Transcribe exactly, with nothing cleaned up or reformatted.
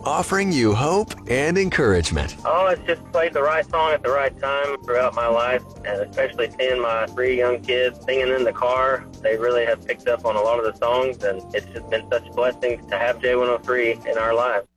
offering you hope and encouragement. Oh, it's just played the right song at the right time throughout my life, and especially seeing my three young kids singing in the car. They really have picked up on a lot of the songs, and it's just been such a blessing to have J one oh three in our lives.